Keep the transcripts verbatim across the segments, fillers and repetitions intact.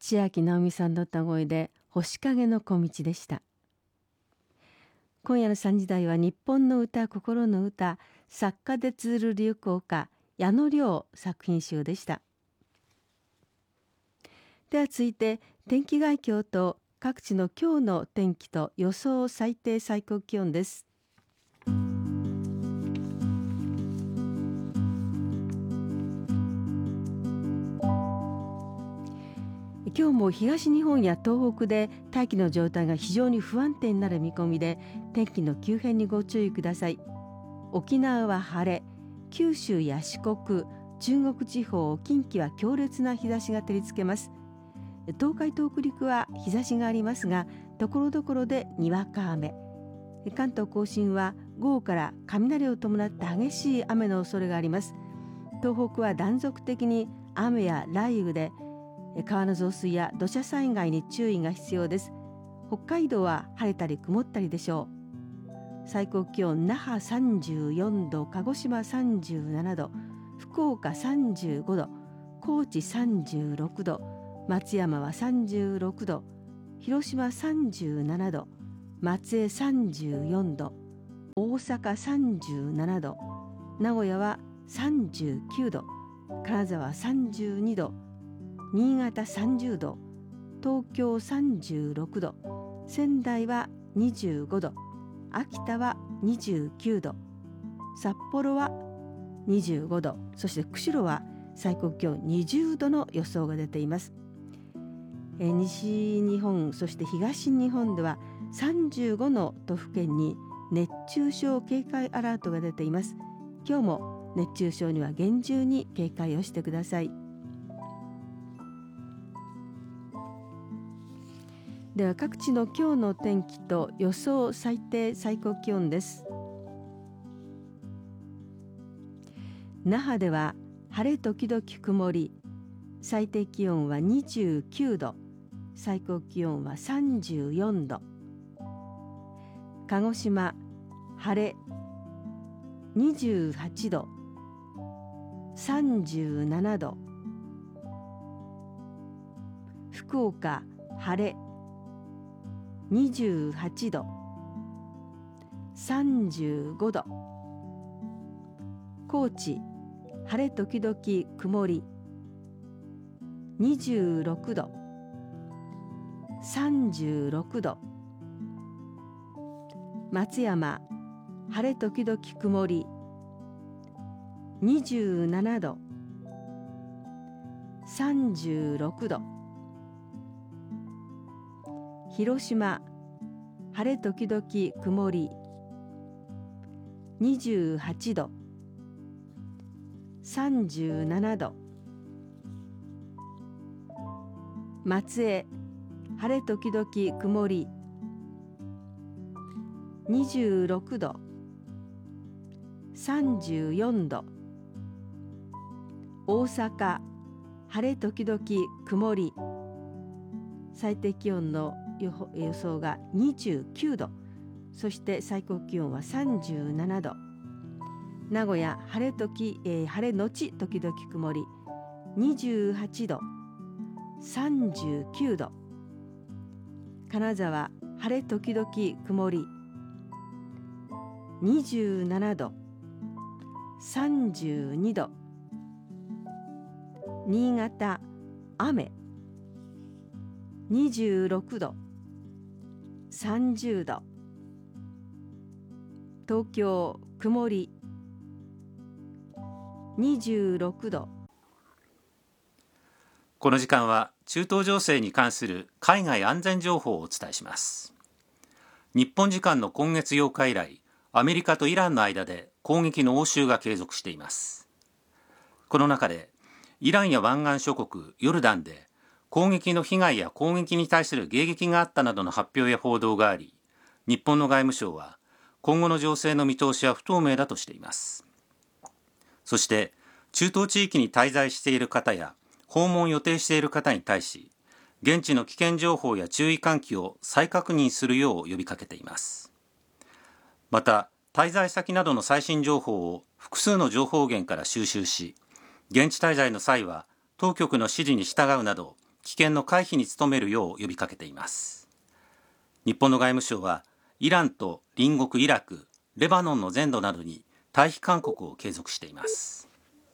千秋直美さんの歌声で星影の小道でした。今夜のさんじ台は日本の歌心の歌、作家で通る流行歌矢野亮作品集でした。では続いて天気概況と各地の今日の天気と予想最低最高気温です。今日も東日本や東北で大気の状態が非常に不安定になる見込みで、天気の急変にご注意ください。沖縄は晴れ、九州や四国、中国地方、近畿は強烈な日差しが照りつけます。東海と北陸は日差しがありますが、ところどころでにわか雨。関東甲信は午後から雷を伴った激しい雨の恐れがあります。東北は断続的に雨や雷雨で、川の増水や土砂災害に注意が必要です。北海道は晴れたり曇ったりでしょう。最高気温、那覇さんじゅうよんど、鹿児島さんじゅうななど、福岡さんじゅうごど、高知さんじゅうろくど、松山はさんじゅうろくど、広島さんじゅうななど、松江さんじゅうよんど、大阪さんじゅうななど、名古屋はさんじゅうきゅうど、金沢さんじゅうにど、新潟さんじゅうど、東京さんじゅうろくど、仙台はにじゅうごど、秋田はにじゅうきゅうど、札幌はにじゅうごど、そして釧路は最高気温にじゅうどの予想が出ています。え西日本そして東日本ではさんじゅうごの都府県に熱中症警戒アラートが出ています。今日も熱中症には厳重に警戒をしてください。では各地の今日の天気と予想最低最高気温です。那覇では晴れ時々曇り、最低気温はにじゅうきゅうど、最高気温はさんじゅうよんど。鹿児島晴れにじゅうはちど、さんじゅうななど。福岡晴れにじゅうはちど、さんじゅうごど。高知晴れ時々曇りにじゅうろくど、さんじゅうろくど。松山晴れ時々曇りにじゅうななど、さんじゅうろくど。広島晴れ時々曇りにじゅうはちど、さんじゅうななど。松江晴れ時々曇りにじゅうろくど、さんじゅうよんど。大阪晴れ時々曇り、最低気温の予想がにじゅうきゅうど、そして最高気温はさんじゅうななど。名古屋晴れ時、えー、晴れのち時々曇りにじゅうはちど、さんじゅうきゅうど。金沢晴れ時々曇りにじゅうななど、さんじゅうにど。新潟雨にじゅうろくど、さんじゅうど。東京曇りにじゅうろくど。 この時間は中東情勢に関する海外安全情報をお伝えします。日本時間の今月ようか以来、アメリカとイランの間で攻撃の応酬が継続しています。この中でイランや湾岸諸国ヨルダンで攻撃の被害や攻撃に対する迎撃があったなどの発表や報道があり、日本の外務省は今後の情勢の見通しは不透明だとしています。そして中東地域に滞在している方や訪問を予定している方に対し、現地の危険情報や注意喚起を再確認するよう呼びかけています。また、滞在先などの最新情報を複数の情報源から収集し、現地滞在の際は当局の指示に従うなど危険の回避に努めるよう呼びかけています。日本の外務省はイランと隣国イラク、レバノンの全土などに退避勧告を継続しています。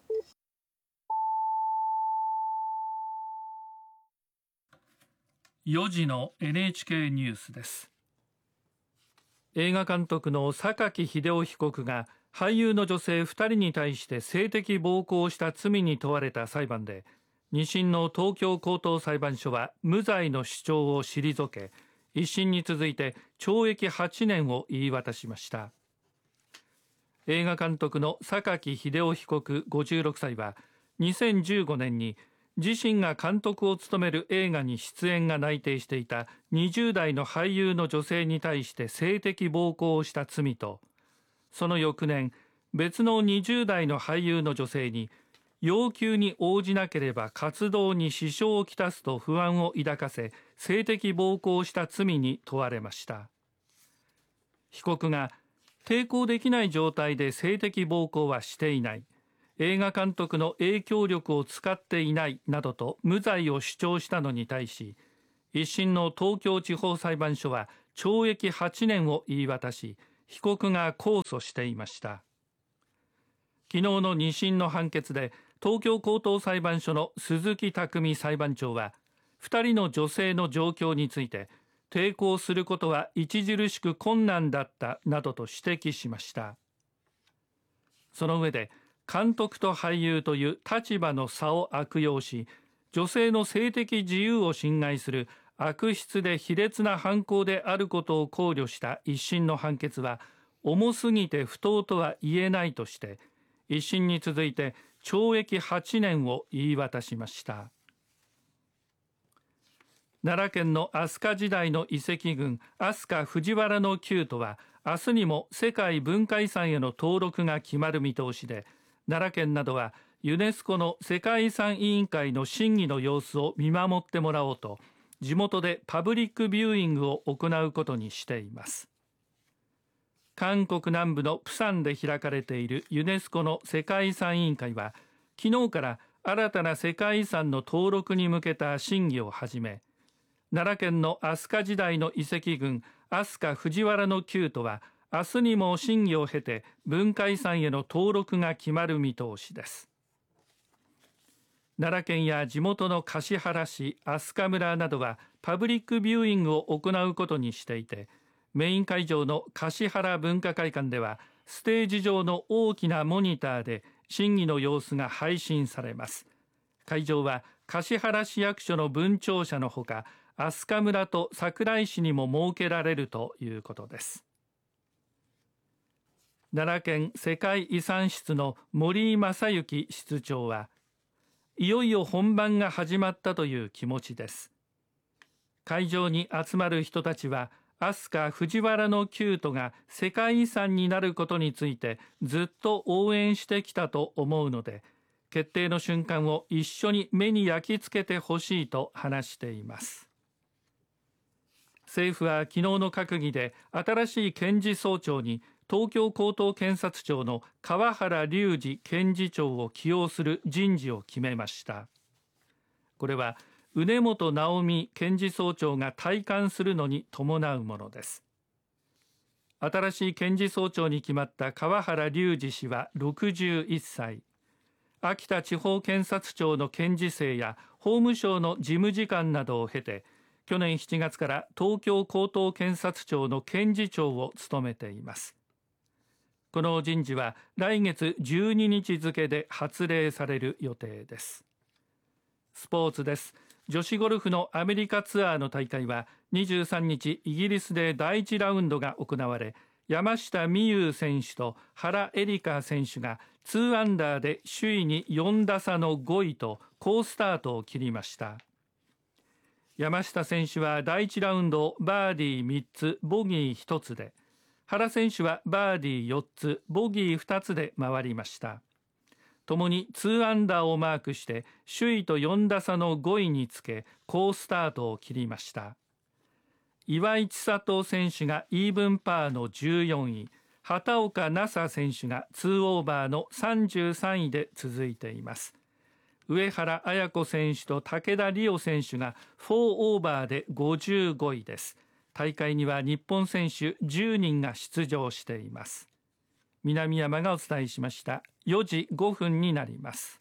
よじの エヌエイチケー ニュースです。映画監督の榊英雄被告が俳優の女性ふたりに対して性的暴行をした罪に問われた裁判で、二審の東京高等裁判所は無罪の主張を退け、一審に続いて懲役はちねんを言い渡しました。映画監督の榊英雄被告ごじゅうろくさいはにせんじゅうごねんに自身が監督を務める映画に出演が内定していたにじゅう代の俳優の女性に対して性的暴行をした罪と、その翌年別のにじゅう代の俳優の女性に要求に応じなければ活動に支障をきたすと不安を抱かせ性的暴行をした罪に問われました。被告が抵抗できない状態で性的暴行はしていない、映画監督の影響力を使っていないなどと無罪を主張したのに対し、一審の東京地方裁判所は懲役はちねんを言い渡し、被告が控訴していました。昨日の二審の判決で東京高等裁判所の鈴木匠裁判長は、ふたりの女性の状況について抵抗することは著しく困難だったなどと指摘しました。その上で、監督と俳優という立場の差を悪用し、女性の性的自由を侵害する悪質で卑劣な犯行であることを考慮した一審の判決は重すぎて不当とは言えないとして、一審に続いて懲役はちねんを言い渡しました。奈良県の飛鳥時代の遺跡群飛鳥藤原の宮都は明日にも世界文化遺産への登録が決まる見通しで、奈良県などはユネスコの世界遺産委員会の審議の様子を見守ってもらおうと、地元でパブリックビューイングを行うことにしています。韓国南部のプサンで開かれているユネスコの世界遺産委員会は、昨日から新たな世界遺産の登録に向けた審議を始め、奈良県の飛鳥時代の遺跡群飛鳥藤原の宮都は明日にも審議を経て文化遺産への登録が決まる見通しです。奈良県や地元の橿原市、飛鳥村などはパブリックビューイングを行うことにしていて、メイン会場の橿原文化会館ではステージ上の大きなモニターで審議の様子が配信されます。会場は橿原市役所の分庁舎のほか、飛鳥村と桜井市にも設けられるということです。奈良県世界遺産室の森井正幸室長は、いよいよ本番が始まったという気持ちです。会場に集まる人たちは飛鳥藤原の宮都が世界遺産になることについてずっと応援してきたと思うので、決定の瞬間を一緒に目に焼き付けてほしいと話しています。政府は昨日の閣議で新しい検事総長に東京高等検察庁の川原隆二検事長を起用する人事を決めました。これは畝本直美検事総長が退官するのに伴うものです。新しい検事総長に決まった川原隆二氏はろくじゅういっさい、秋田地方検察庁の検事正や法務省の事務次官などを経て、去年しちがつから東京高等検察庁の検事長を務めています。この人事は来月じゅうににち付で発令される予定です。スポーツです。女子ゴルフのアメリカツアーの大会はにじゅうさんにちイギリスでだいいちラウンドが行われ、山下美夢有選手と原英莉花選手がにアンダーで首位によんださのごいと好スタートを切りました。山下選手はだいいちラウンドをバーディーみっつボギーひとつで、原選手はバーディーよっつボギーふたつで回りました。ともににアンダーをマークして首位とよんださのごいにつけ好スタートを切りました。岩井千怜選手がイーブンパーのじゅうよんい、畑岡奈紗選手がにオーバーのさんじゅうさんいで続いています。 上原綾子選手と武田理央選手がフォーオーバーでごじゅうごいです。大会には日本選手じゅうにんが出場しています。南山がお伝えしました。よじごふんになります。